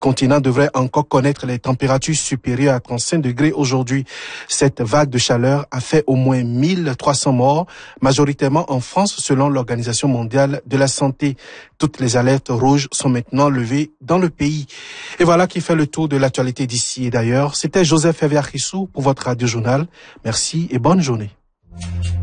continent devrait encore connaître les températures supérieures à 35 degrés aujourd'hui. Cette vague de chaleur a fait au moins 1300 morts, majoritairement en France selon l'Organisation mondiale de la santé. Toutes les alertes rouges sont maintenant levées dans le pays. Et voilà qui fait le tour de l'actualité d'ici et d'ailleurs. C'était Joseph Eviachissou pour votre Radio Journal. Merci et bonne journée.